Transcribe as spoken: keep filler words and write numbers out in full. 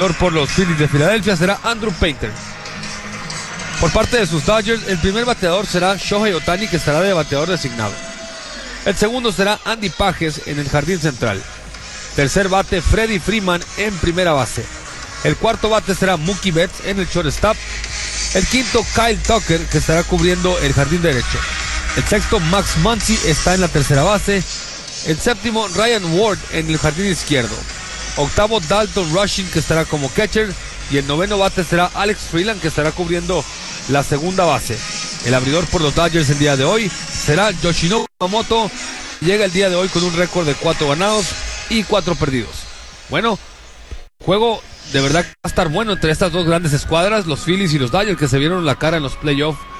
abridor por los Phillies de Filadelfia será Andrew Painter. Por parte de sus Dodgers, el primer bateador será Shohei Ohtani, que estará de bateador designado. El segundo será Andy Pages en el jardín central. Tercer bate, Freddie Freeman en primera base. El cuarto bate será Mookie Betts en el shortstop. El quinto, Kyle Tucker, que estará cubriendo el jardín derecho. El sexto, Max Muncy, está en la tercera base. El séptimo, Ryan Ward en el jardín izquierdo. Octavo, Dalton Rushing, que estará como catcher. Y el noveno bate será Alex Freeland, que estará cubriendo la segunda base. El abridor por los Dodgers el día de hoy será Yoshinobu Yamamoto. Llega el día de hoy con un récord de cuatro ganados y cuatro perdidos. Bueno, juego de verdad va a estar bueno entre estas dos grandes escuadras, los Phillies y los Dodgers, que se vieron la cara en los playoffs